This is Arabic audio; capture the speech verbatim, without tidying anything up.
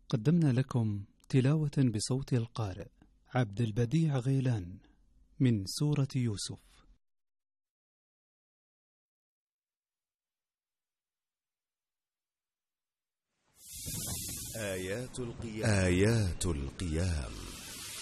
قدمنا لكم تلاوة بصوت القارئ عبد البديع غيلان من سورة يوسف. آيات القيام, آيات القيام